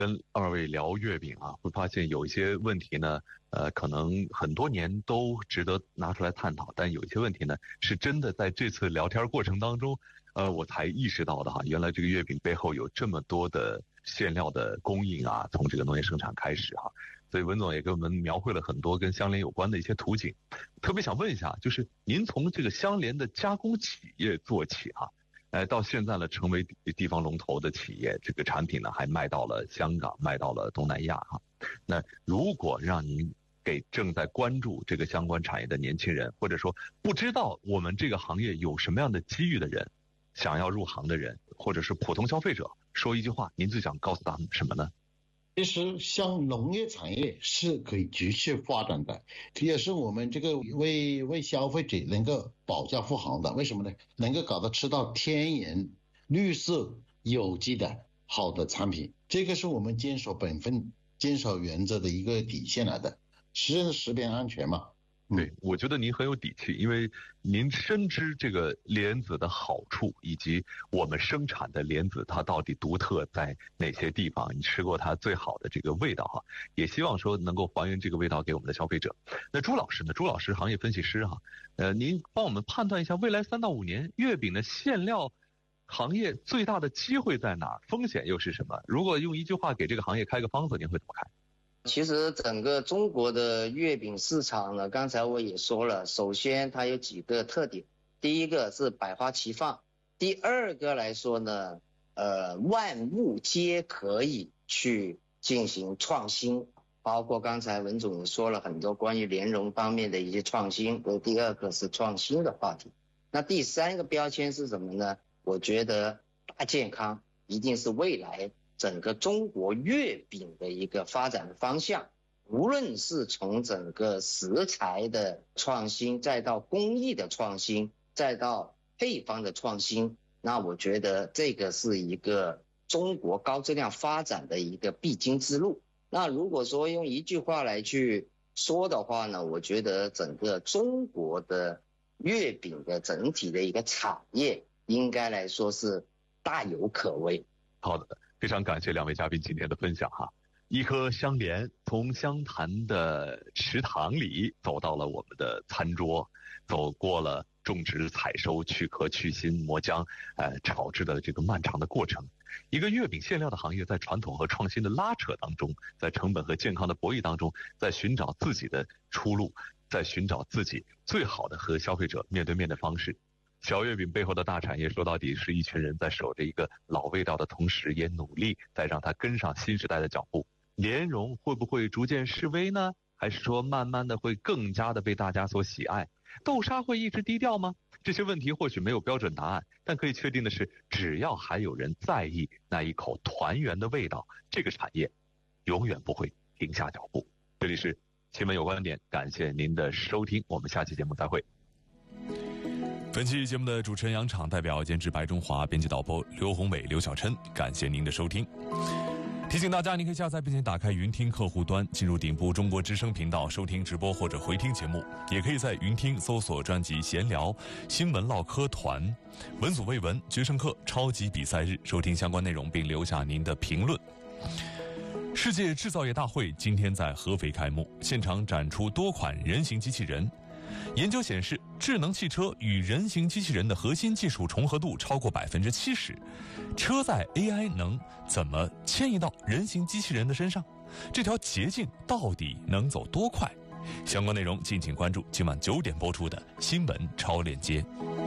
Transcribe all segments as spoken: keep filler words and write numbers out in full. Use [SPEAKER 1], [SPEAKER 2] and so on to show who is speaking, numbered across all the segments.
[SPEAKER 1] 跟二位聊月饼啊，会发现有一些问题呢，呃，可能很多年都值得拿出来探讨，但有一些问题呢，是真的在这次聊天过程当中，呃，我才意识到的哈，原来这个月饼背后有这么多的馅料的供应啊，从这个农业生产开始哈，所以文总也给我们描绘了很多跟相连有关的一些图景，特别想问一下，就是您从这个相连的加工企业做起哈。呃，到现在呢，成为地方龙头的企业，这个产品呢还卖到了香港，卖到了东南亚哈。那如果让您给正在关注这个相关产业的年轻人，或者说不知道我们这个行业有什么样的机遇的人，想要入行的人，或者是普通消费者，说一句话，您最想告诉他们什么呢？
[SPEAKER 2] 其实像农业产业是可以继续发展的，也是我们这个为为消费者能够保驾护航的。为什么呢？能够搞到吃到天然、绿色、有机的好的产品，这个是我们坚守本分、坚守原则的一个底线来的，是食品安全嘛。
[SPEAKER 1] 对，我觉得您很有底气，因为您深知这个莲子的好处，以及我们生产的莲子它到底独特在哪些地方，你吃过它最好的这个味道哈，也希望说能够还原这个味道给我们的消费者。那朱老师呢？朱老师行业分析师哈，呃，您帮我们判断一下未来三到五年月饼的馅料行业最大的机会在哪儿，风险又是什么？如果用一句话给这个行业开个方子，您会怎么开？
[SPEAKER 3] 其实整个中国的月饼市场呢，刚才我也说了，首先它有几个特点，第一个是百花齐放，第二个来说呢，呃，万物皆可以去进行创新，包括刚才文总也说了很多关于莲蓉方面的一些创新，这第二个是创新的话题。那第三个标签是什么呢？我觉得大健康一定是未来整个中国月饼的一个发展的方向，无论是从整个食材的创新，再到工艺的创新，再到配方的创新，那我觉得这个是一个中国高质量发展的一个必经之路。那如果说用一句话来去说的话呢，我觉得整个中国的月饼的整体的一个产业应该来说是大有可为。
[SPEAKER 1] 好的，非常感谢两位嘉宾今天的分享哈。一颗香莲从湘潭的池塘里走到了我们的餐桌，走过了种植、采收、去壳、去芯、磨浆、呃炒制的这个漫长的过程。一个月饼馅料的行业在传统和创新的拉扯当中，在成本和健康的博弈当中，在寻找自己的出路，在寻找自己最好的和消费者面对面的方式。小月饼背后的大产业，说到底是一群人在守着一个老味道的同时，也努力在让它跟上新时代的脚步。莲蓉会不会逐渐式微呢？还是说慢慢的会更加的被大家所喜爱？豆沙会一直低调吗？这些问题或许没有标准答案，但可以确定的是，只要还有人在意那一口团圆的味道，这个产业永远不会停下脚步。这里是新闻有观点，感谢您的收听，我们下期节目再会。
[SPEAKER 4] 本期节目的主持人杨昶，代表监制白中华，编辑导播刘宏伟、刘小琛，感谢您的收听。提醒大家，您可以下载并且打开云听客户端，进入顶部中国之声频道收听直播或者回听节目，也可以在云听搜索专辑闲聊、新闻唠嗑团、文组未文、决胜课、超级比赛日收听相关内容，并留下您的评论。世界制造业大会今天在合肥开幕，现场展出多款人形机器人。研究显示，智能汽车与人形机器人的核心技术重合度超过百分之七十。车载 A I 能怎么迁移到人形机器人的身上？这条捷径到底能走多快？相关内容敬请关注今晚九点播出的新闻超链接。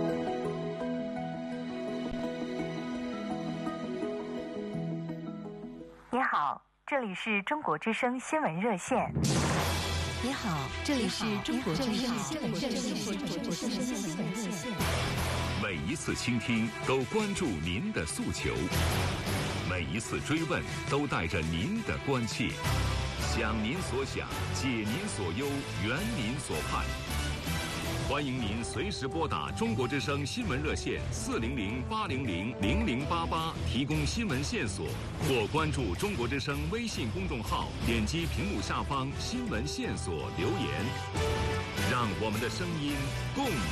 [SPEAKER 5] 你好，这里是中国之声新闻热线。
[SPEAKER 6] 你好，这里是中国之声新闻热线。
[SPEAKER 7] 每一次倾听都关注您的诉求，每一次追问都带着您的关切，想您所想，解您所忧，圆您所盼。欢迎您随时拨打中国之声新闻热线四零零八零零零零八八提供新闻线索，或关注中国之声微信公众号，点击屏幕下方新闻线索留言，让我们的声音共